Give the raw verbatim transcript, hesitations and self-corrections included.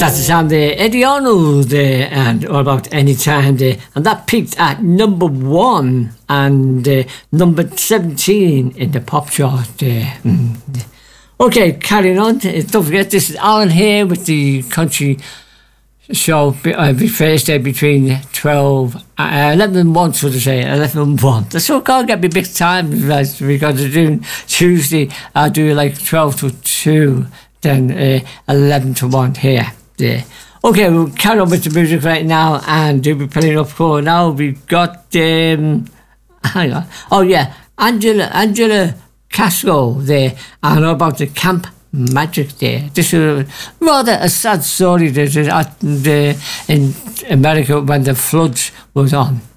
That's the sound there, Eddie Arnold there, and All About Anytime there, and that peaked at number one and uh, number seventeen in the pop chart there. Mm. Okay, carrying on. Don't forget, this is Alan here with the country show every Thursday between twelve, uh, eleven and one, so to say, eleven and one. The so can't get me big time because I'm doing Tuesday, I do like twelve to two, then uh, eleven to one here. There. Okay, we'll carry on with the music right now, and we'll be playing up for now. We've got, um, hang on, oh yeah, Angela, Angela Casco there, and about the Camp Magic there. This is rather a sad story that is at the, in America when the floods was on.